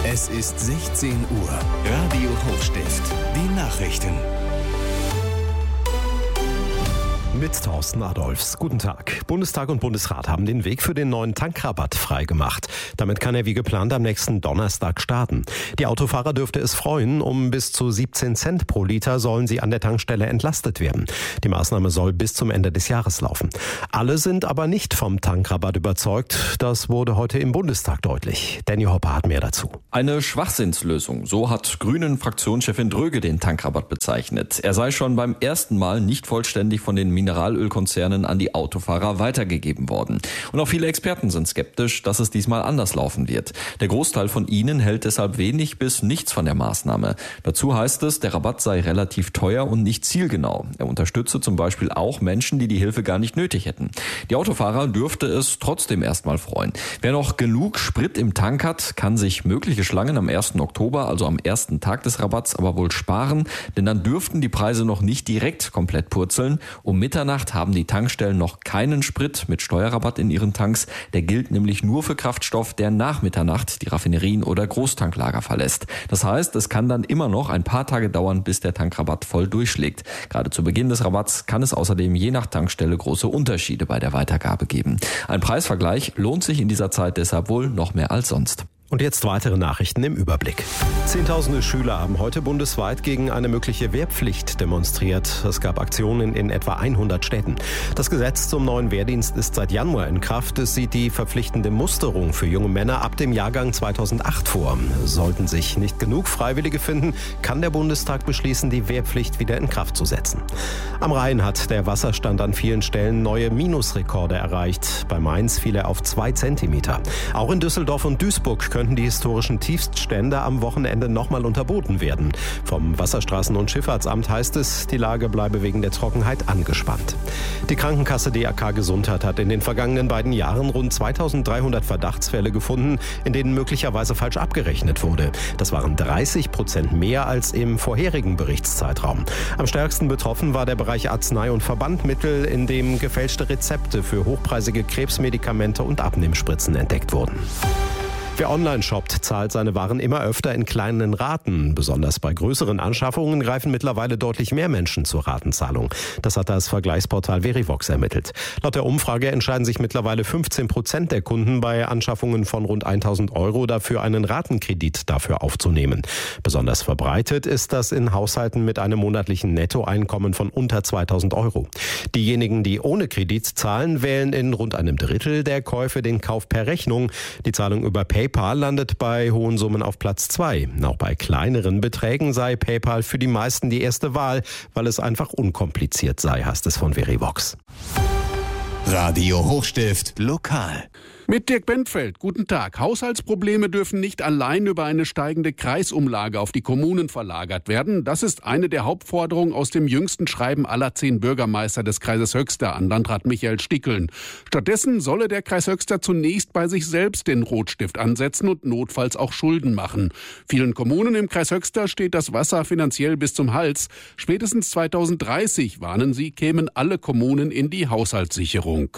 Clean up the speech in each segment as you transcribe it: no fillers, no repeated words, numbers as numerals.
Es ist 16 Uhr. Radio Hochstift. Die Nachrichten. Mit Thorsten Adolfs. Guten Tag. Bundestag und Bundesrat haben den Weg für den neuen Tankrabatt freigemacht. Damit kann er wie geplant am nächsten Donnerstag starten. Die Autofahrer dürfte es freuen. Um bis zu 17 Cent pro Liter sollen sie an der Tankstelle entlastet werden. Die Maßnahme soll bis zum Ende des Jahres laufen. Alle sind aber nicht vom Tankrabatt überzeugt. Das wurde heute im Bundestag deutlich. Danny Hopper hat mehr dazu. Eine Schwachsinnslösung. So hat Grünen-Fraktionschefin Dröge den Tankrabatt bezeichnet. Er sei schon beim ersten Mal nicht vollständig von den Mineralölkonzernen an die Autofahrer weitergegeben worden. Und auch viele Experten sind skeptisch, dass es diesmal anders laufen wird. Der Großteil von ihnen hält deshalb wenig bis nichts von der Maßnahme. Dazu heißt es, der Rabatt sei relativ teuer und nicht zielgenau. Er unterstütze zum Beispiel auch Menschen, die die Hilfe gar nicht nötig hätten. Die Autofahrer dürfte es trotzdem erstmal freuen. Wer noch genug Sprit im Tank hat, kann sich mögliche Schlangen am 1. Oktober, also am ersten Tag des Rabatts, aber wohl sparen, denn dann dürften die Preise noch nicht direkt komplett purzeln. Um Mitternacht haben die Tankstellen noch keinen Sprit mit Steuerrabatt in ihren Tanks. Der gilt nämlich nur für Kraftstoff, der nach Mitternacht die Raffinerien oder Großtanklager verlässt. Das heißt, es kann dann immer noch ein paar Tage dauern, bis der Tankrabatt voll durchschlägt. Gerade zu Beginn des Rabatts kann es außerdem je nach Tankstelle große Unterschiede bei der Weitergabe geben. Ein Preisvergleich lohnt sich in dieser Zeit deshalb wohl noch mehr als sonst. Und jetzt weitere Nachrichten im Überblick. Zehntausende Schüler haben heute bundesweit gegen eine mögliche Wehrpflicht demonstriert. Es gab Aktionen in etwa 100 Städten. Das Gesetz zum neuen Wehrdienst ist seit Januar in Kraft. Es sieht die verpflichtende Musterung für junge Männer ab dem Jahrgang 2008 vor. Sollten sich nicht genug Freiwillige finden, kann der Bundestag beschließen, die Wehrpflicht wieder in Kraft zu setzen. Am Rhein hat der Wasserstand an vielen Stellen neue Minusrekorde erreicht. Bei Mainz fiel er auf 2 Zentimeter. Auch in Düsseldorf und Duisburg könnten die historischen Tiefststände am Wochenende nochmal unterboten werden. Vom Wasserstraßen- und Schifffahrtsamt heißt es, die Lage bleibe wegen der Trockenheit angespannt. Die Krankenkasse DAK Gesundheit hat in den vergangenen beiden Jahren rund 2300 Verdachtsfälle gefunden, in denen möglicherweise falsch abgerechnet wurde. Das waren 30% mehr als im vorherigen Berichtszeitraum. Am stärksten betroffen war der Bereich Arznei- und Verbandmittel, in dem gefälschte Rezepte für hochpreisige Krebsmedikamente und Abnehmspritzen entdeckt wurden. Wer online shoppt, zahlt seine Waren immer öfter in kleinen Raten. Besonders bei größeren Anschaffungen greifen mittlerweile deutlich mehr Menschen zur Ratenzahlung. Das hat das Vergleichsportal Verivox ermittelt. Laut der Umfrage entscheiden sich mittlerweile 15% der Kunden bei Anschaffungen von rund 1.000 Euro dafür, einen Ratenkredit dafür aufzunehmen. Besonders verbreitet ist das in Haushalten mit einem monatlichen Nettoeinkommen von unter 2.000 Euro. Diejenigen, die ohne Kredit zahlen, wählen in rund einem Drittel der Käufe den Kauf per Rechnung. Die Zahlung über PayPal landet bei hohen Summen auf Platz 2. Auch bei kleineren Beträgen sei PayPal für die meisten die erste Wahl, weil es einfach unkompliziert sei, heißt es von Verivox. Radio Hochstift lokal. Mit Dirk Bentfeld, guten Tag. Haushaltsprobleme dürfen nicht allein über eine steigende Kreisumlage auf die Kommunen verlagert werden. Das ist eine der Hauptforderungen aus dem jüngsten Schreiben aller 10 Bürgermeister des Kreises Höxter an Landrat Michael Stickeln. Stattdessen solle der Kreis Höxter zunächst bei sich selbst den Rotstift ansetzen und notfalls auch Schulden machen. Vielen Kommunen im Kreis Höxter steht das Wasser finanziell bis zum Hals. Spätestens 2030, warnen sie, kämen alle Kommunen in die Haushaltssicherung.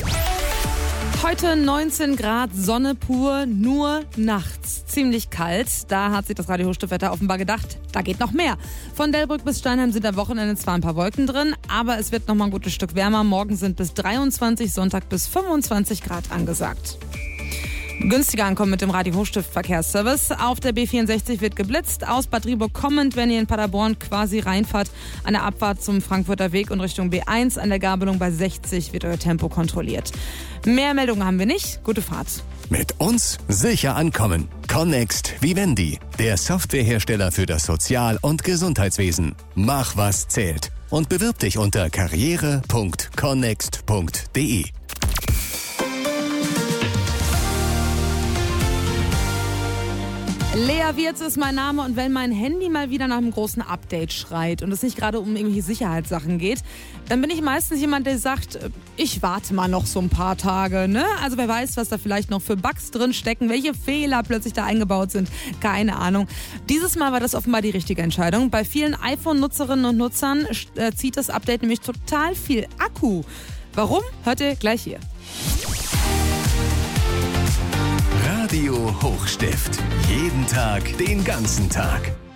Heute 19 Grad, Sonne pur, nur nachts. Ziemlich kalt. Da hat sich das Radio Hochstiftwetter offenbar gedacht, da geht noch mehr. Von Delbrück bis Steinheim sind am Wochenende zwar ein paar Wolken drin, aber es wird noch mal ein gutes Stück wärmer. Morgen sind bis 23, Sonntag bis 25 Grad angesagt. Günstiger ankommen mit dem Radio Hochstift Verkehrsservice. Auf der B64 wird geblitzt. Aus Bad Driburg kommend, wenn ihr in Paderborn quasi reinfahrt, an der Abfahrt zum Frankfurter Weg und Richtung B1 an der Gabelung bei 60 wird euer Tempo kontrolliert. Mehr Meldungen haben wir nicht. Gute Fahrt. Mit uns sicher ankommen. Connext Vivendi, der Softwarehersteller für das Sozial- und Gesundheitswesen. Mach, was zählt. Und bewirb dich unter karriere.connext.de. Lea Wirz ist mein Name und wenn mein Handy mal wieder nach einem großen Update schreit und es nicht gerade um irgendwelche Sicherheitssachen geht, dann bin ich meistens jemand, der sagt, ich warte mal noch so ein paar Tage, ne? Also wer weiß, was da vielleicht noch für Bugs drin stecken, welche Fehler plötzlich da eingebaut sind, keine Ahnung. Dieses Mal war das offenbar die richtige Entscheidung. Bei vielen iPhone-Nutzerinnen und Nutzern zieht das Update nämlich total viel Akku. Warum? Hört ihr gleich hier. Radio Hochstift. Jeden Tag, den ganzen Tag.